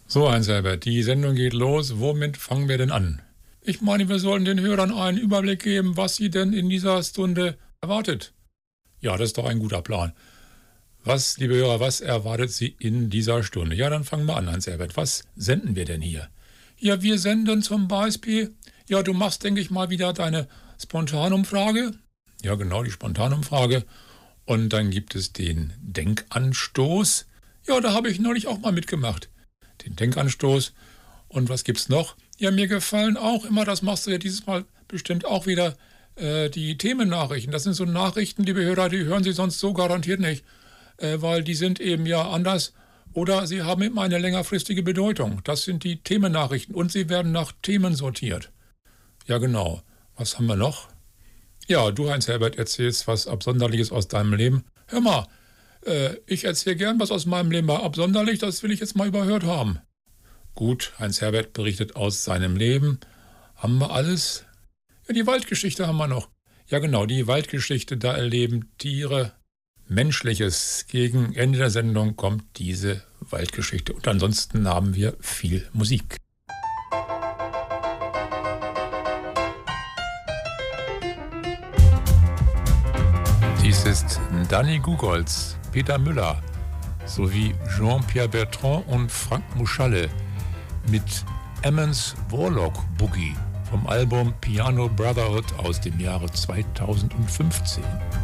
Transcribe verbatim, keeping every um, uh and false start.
So, Heinz-Herbert, die Sendung geht los. Womit fangen wir denn an? Ich meine, wir sollen den Hörern einen Überblick geben, was sie denn in dieser Stunde erwartet. Ja, das ist doch ein guter Plan. Was, liebe Hörer, was erwartet Sie in dieser Stunde? Ja, dann fangen wir an, Heinz-Herbert. Was senden wir denn hier? Ja, wir senden zum Beispiel, ja, du machst, denke ich mal, wieder deine Spontanumfrage. Ja, genau, die Spontanumfrage. Und dann gibt es den Denkanstoß. Ja, da habe ich neulich auch mal mitgemacht. Den Denkanstoß. Und was gibt's noch? Ja, mir gefallen auch immer, das machst du ja dieses Mal bestimmt auch wieder, äh, die Themennachrichten. Das sind so Nachrichten, liebe Hörer, die hören Sie sonst so garantiert nicht, äh, weil die sind eben ja anders oder sie haben eben eine längerfristige Bedeutung. Das sind die Themennachrichten und sie werden nach Themen sortiert. Ja, genau. Was haben wir noch? Ja, du, Heinz-Herbert, erzählst was Absonderliches aus deinem Leben. Hör mal, äh, ich erzähle gern was aus meinem Leben, aber absonderlich, das will ich jetzt mal überhört haben. Gut, Heinz-Herbert berichtet aus seinem Leben. Haben wir alles? Ja, die Waldgeschichte haben wir noch. Ja, genau, die Waldgeschichte, da erleben Tiere Menschliches. Gegen Ende der Sendung kommt diese Waldgeschichte. Und ansonsten haben wir viel Musik. Dies ist Danny Gugolz, Peter Müller sowie Jean-Pierre Bertrand und Frank Muschalle mit Emmons Warlock Boogie vom Album Piano Brotherhood aus dem Jahre zweitausendfünfzehn.